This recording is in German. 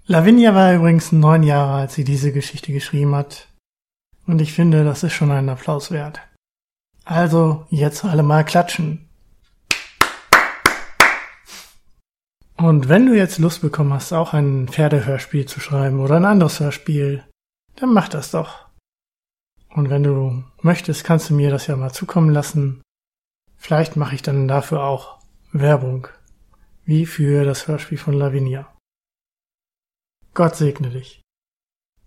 Lavinia war übrigens 9 Jahre, als sie diese Geschichte geschrieben hat. Und ich finde, das ist schon einen Applaus wert. Also, jetzt alle mal klatschen. Und wenn du jetzt Lust bekommen hast, auch ein Pferdehörspiel zu schreiben oder ein anderes Hörspiel, dann mach das doch. Und wenn du möchtest, kannst du mir das ja mal zukommen lassen. Vielleicht mache ich dann dafür auch Werbung, wie für das Hörspiel von Lavinia. Gott segne dich.